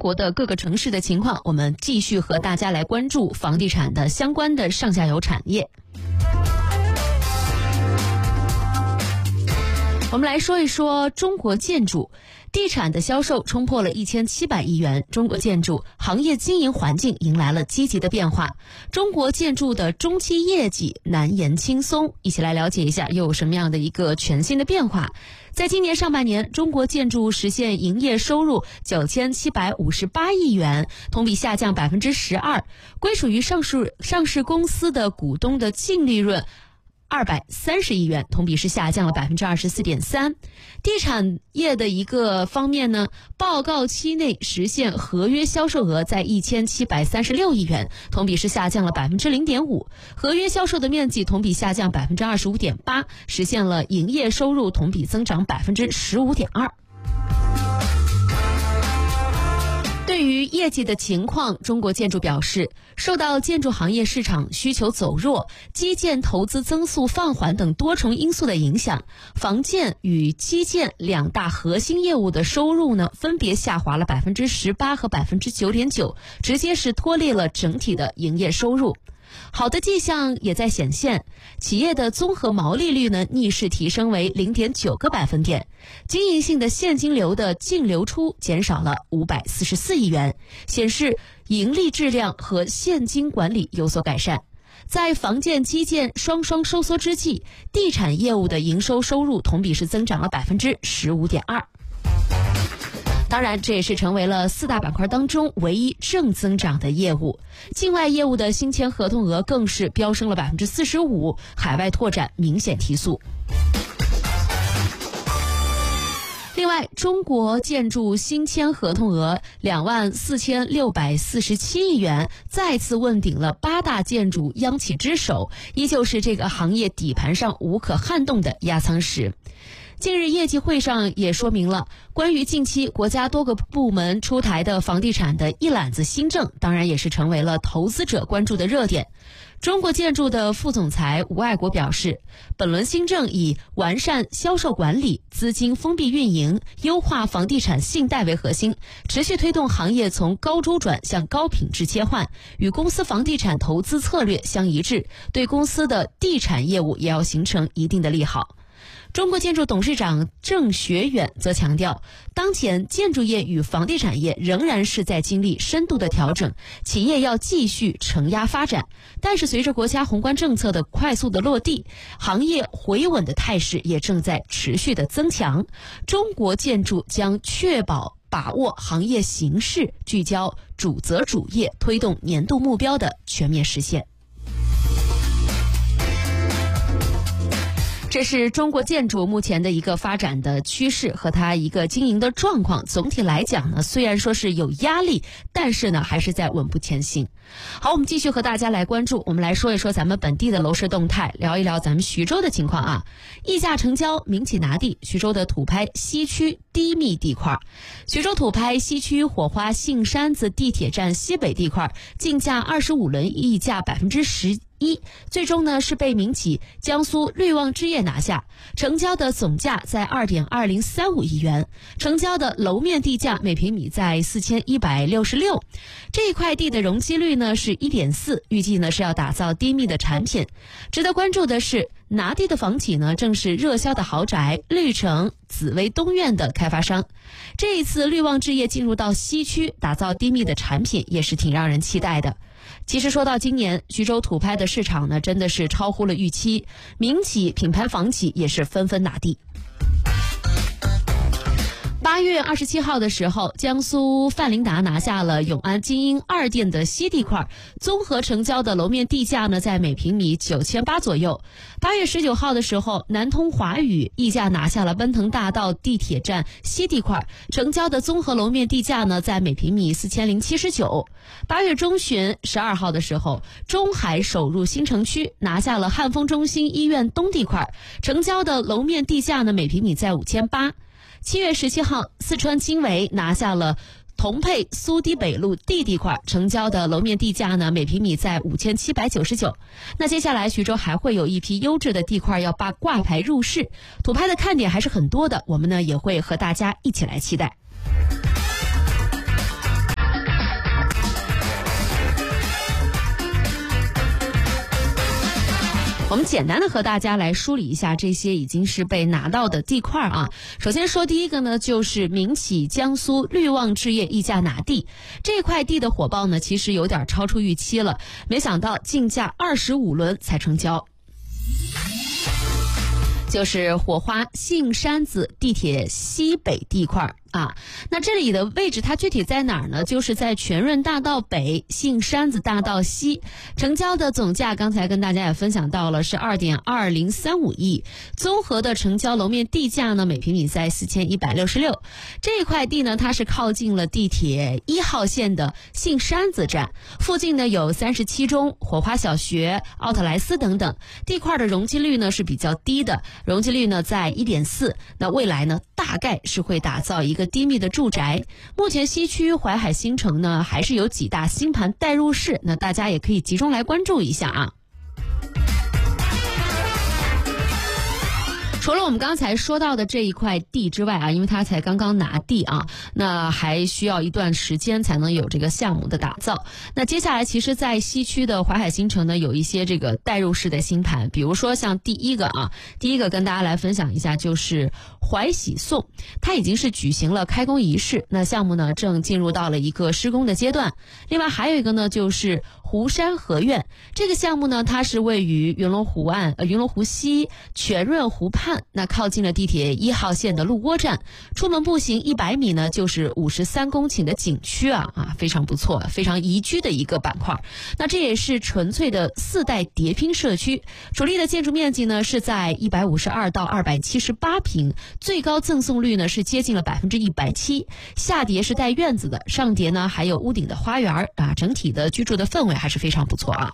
国的各个城市的情况，我们继续和大家来关注房地产的相关的上下游产业。我们来说一说中国建筑。地产的销售冲破了1700亿元，中国建筑行业经营环境迎来了积极的变化。中国建筑的中期业绩难言轻松，一起来了解一下又有什么样的一个全新的变化。在今年上半年，中国建筑实现营业收入9758亿元，同比下降12%，归属于上市公司的股东的净利润230亿元，同比是下降了24.3%。地产业的一个方面呢，报告期内实现合约销售额在1736亿元，同比是下降了0.5%。合约销售的面积同比下降25.8%，实现了营业收入同比增长15.2%。对于业绩的情况，中国建筑表示，受到建筑行业市场需求走弱、基建投资增速放缓等多重因素的影响，房建与基建两大核心业务的收入呢，分别下滑了18%和9.9%，直接是拖累了整体的营业收入。好的迹象也在显现，企业的综合毛利率呢逆势提升为0.9个百分点，经营性的现金流的净流出减少了544亿元，显示盈利质量和现金管理有所改善。在房建基建双双收缩之际，地产业务的营收收入同比是增长了15.2%。当然，这也是成为了4大板块当中唯一正增长的业务。境外业务的新签合同额更是飙升了45%，海外拓展明显提速。另外，中国建筑新签合同额24647亿元，再次问鼎了8大建筑央企之首，依旧是这个行业底盘上无可撼动的压舱石。近日业绩会上也说明了关于近期国家多个部门出台的房地产的一揽子新政，当然也是成为了投资者关注的热点。中国建筑的副总裁吴爱国表示，本轮新政以完善销售管理、资金封闭运营、优化房地产信贷为核心，持续推动行业从高周转向高品质切换，与公司房地产投资策略相一致，对公司的地产业务也要形成一定的利好。中国建筑董事长郑学远则强调，当前建筑业与房地产业仍然是在经历深度的调整，企业要继续承压发展。但是随着国家宏观政策的快速的落地，行业回稳的态势也正在持续的增强。中国建筑将确保把握行业形势，聚焦主责主业，推动年度目标的全面实现。这是中国建筑目前的一个发展的趋势和它一个经营的状况。总体来讲呢，虽然说是有压力，但是呢还是在稳步前行。好，我们继续和大家来关注，我们来说一说咱们本地的楼市动态，聊一聊咱们徐州的情况啊。溢价成交，民企拿地。徐州的土拍西区低密地块，徐州土拍西区火花杏山子地铁站西北地块，竞价25轮，溢价11%。最终呢是被民企江苏绿旺置业拿下，成交的总价在2.2035亿元，成交的楼面地价每平米在4166，这一块地的容积率呢是1.4，预计呢是要打造低密的产品。值得关注的是，拿地的房企呢正是热销的豪宅绿城紫薇东苑的开发商。这一次绿旺置业进入到西区打造低密的产品，也是挺让人期待的。其实说到今年，徐州土拍的市场呢真的是超乎了预期，民企、品牌房企也是纷纷拿地。8月27号的时候，江苏范林达拿下了永安金鹰2店的西地块，综合成交的楼面地价呢在每平米9800左右。8月19号的时候，南通华宇溢价拿下了奔腾大道地铁站西地块，成交的综合楼面地价呢在每平米4079。8月中旬12号的时候，中海首入新城区拿下了汉丰中心医院东地块，成交的楼面地价呢每平米在5800。7月17号，四川经纬拿下了同配苏堤北路地块，成交的楼面地价呢每平米在5799。那接下来徐州还会有一批优质的地块要挂牌入市，土拍的看点还是很多的，我们呢也会和大家一起来期待。 我们简单的和大家来梳理一下这些已经是被拿到的地块啊。首先说第一个呢，就是民企江苏绿旺置业溢价拿地。这块地的火爆呢，其实有点超出预期了，没想到竞价25轮才成交。就是火花杏山子地铁西北地块啊，那这里的位置它具体在哪儿呢？就是在全润大道北、杏山子大道西。成交的总价刚才跟大家也分享到了，是2.2035亿，综合的成交楼面地价呢，每平米在4166。这块地呢，它是靠近了地铁1号线的杏山子站，附近呢有37中、火花小学、奥特莱斯等等。地块的容积率呢是比较低的，容积率呢在1.4。那未来呢，大概是会打造一个低密的住宅。目前西区淮海新城呢还是有几大新盘待入市，那大家也可以集中来关注一下啊。除了我们刚才说到的这一块地之外啊，因为它才刚刚拿地啊，那还需要一段时间才能有这个项目的打造。那接下来其实在西区的淮海新城呢，有一些这个待入式的新盘，比如说像第一个跟大家来分享一下，就是淮喜颂，它已经是举行了开工仪式，那项目呢正进入到了一个施工的阶段。另外还有一个呢，就是湖山合苑，这个项目呢，它是位于云龙湖西全润湖畔，那靠近了地铁1号线的鹿窝站，出门步行100米呢，就是53公顷的景区啊，非常不错，非常宜居的一个板块。那这也是纯粹的4代叠拼社区，主力的建筑面积呢是在152到278平，最高赠送率呢是接近了170%，下叠是带院子的，上叠呢还有屋顶的花园啊，整体的居住的氛围还是非常不错啊。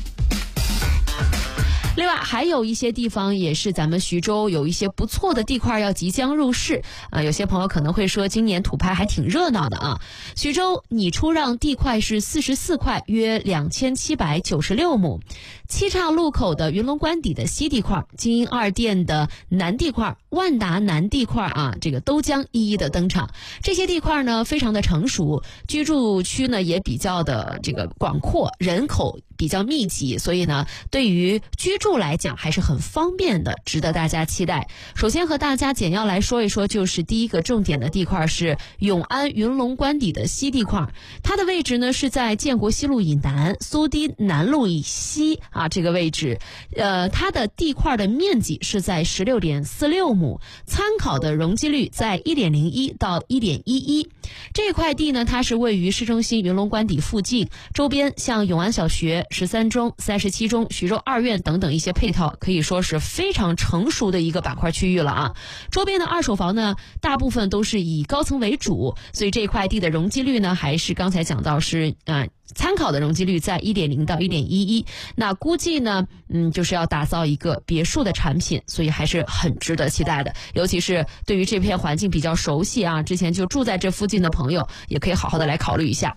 另外还有一些地方也是咱们徐州有一些不错的地块要即将入市有些朋友可能会说今年土拍还挺热闹的啊。徐州拟出让地块是44块，约2796亩。七岔路口的云龙官邸的西地块，金鹰2店的南地块，万达南地块这个都将一一的登场。这些地块呢非常的成熟，居住区呢也比较的这个广阔，人口比较密集，所以呢对于居住来讲还是很方便的，值得大家期待。首先和大家简要来说一说，就是第一个重点的地块是永安云龙官邸的西地块，它的位置呢是在建国西路以南、苏堤南路以西这个位置。它的地块的面积是在16.46亩，参考的容积率在1.01到1.11。这块地呢，它是位于市中心云龙官邸附近，周边像永安小学、13中、37中、徐州2院等等一些配套，可以说是非常成熟的一个板块区域了啊。周边的二手房呢，大部分都是以高层为主，所以这块地的容积率呢，还是刚才讲到是参考的容积率在1.0到1.11。那估计呢就是要打造一个别墅的产品，所以还是很值得期待的。尤其是对于这片环境比较熟悉之前就住在这附近的朋友，也可以好好的来考虑一下。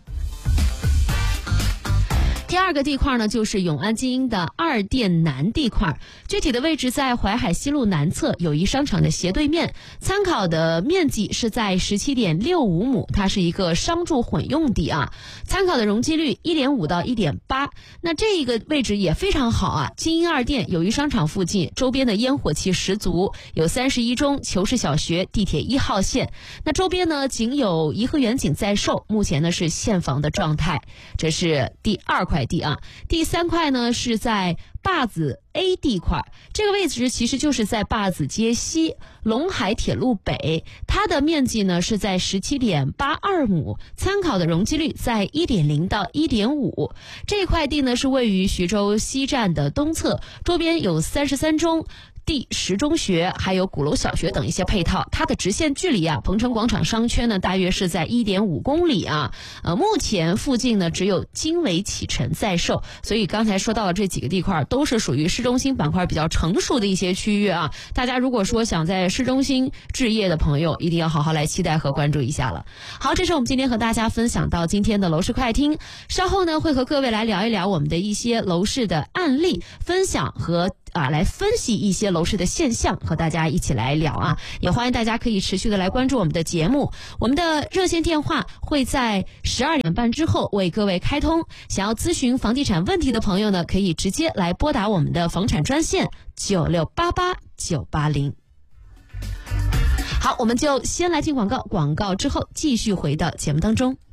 第二个地块呢，就是永安金鹰的2店南地块，具体的位置在淮海西路南侧友谊商场的斜对面，参考的面积是在17.65亩，它是一个商住混用地参考的容积率1.5到1.8。那这个位置也非常好金鹰2店友谊商场附近，周边的烟火气十足，有31中、求是小学、地铁1号线。那周边呢仅有颐和园景在售，目前呢是现房的状态。这是第二块地第三块呢是在坝子 A 地块，这个位置其实就是在坝子街西、陇海铁路北，它的面积呢是在17.82亩，参考的容积率在1.0到1.5。这块地呢是位于徐州西站的东侧，周边有33中、第10中学还有鼓楼小学等一些配套，它的直线距离鹏城广场商圈呢大约是在1.5公里目前附近呢只有经纬启辰在售，所以刚才说到的这几个地块都是属于市中心板块比较成熟的一些区域大家如果说想在市中心置业的朋友，一定要好好来期待和关注一下了。好，这是我们今天和大家分享到今天的楼市快听，稍后呢会和各位来聊一聊我们的一些楼市的案例分享和来分析一些楼市的现象，和大家一起来聊啊。也欢迎大家可以持续的来关注我们的节目，我们的热线电话会在12点半之后为各位开通。想要咨询房地产问题的朋友呢，可以直接来拨打我们的房产专线9688-980。好，我们就先来进广告，广告之后继续回到节目当中。